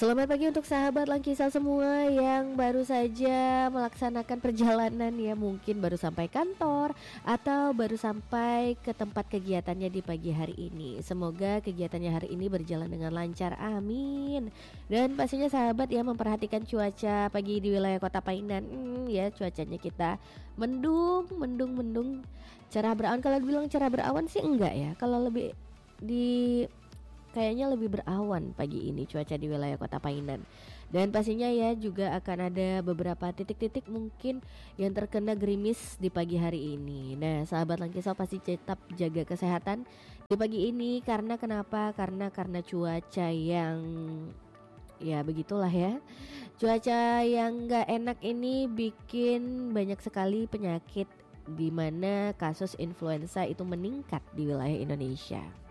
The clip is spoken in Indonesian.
Selamat pagi untuk sahabat Langkisa semua yang baru saja melaksanakan perjalanan ya, mungkin baru sampai kantor atau baru sampai ke tempat kegiatannya di pagi hari ini. Semoga kegiatannya hari ini berjalan dengan lancar, amin. Dan pastinya sahabat ya memperhatikan cuaca pagi di wilayah Kota Painan. Ya cuacanya kita mendung, cerah berawan. Kalau bilang cerah berawan sih enggak ya, kalau lebih di kayaknya lebih berawan pagi ini cuaca di wilayah Kota Painan. Dan pastinya ya juga akan ada beberapa titik-titik mungkin yang terkena gerimis di pagi hari ini. Nah sahabat Langkisa pasti tetap jaga kesehatan di pagi ini. Karena kenapa? Karena cuaca yang ya begitulah ya. Cuaca yang gak enak ini bikin banyak sekali penyakit, di mana kasus influenza itu meningkat di wilayah Indonesia.